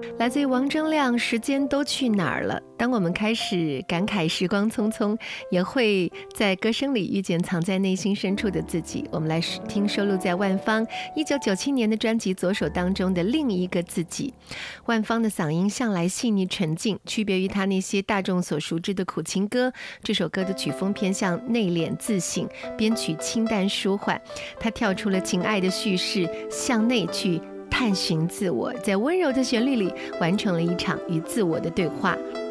来自于王铮亮，时间都去哪儿了？当我们开始感慨时光匆匆，也会在歌声里遇见藏在内心深处的自己。我们来听收录在万芳1997年的专辑《左手》当中的另一个自己。万芳的嗓音向来细腻纯净，区别于她那些大众所熟知的苦情歌，这首歌的曲风偏向内敛自省，编曲清淡舒缓。她跳出了情爱的叙事，向内去探寻自我，在温柔的旋律里完成了一场与自我的对话。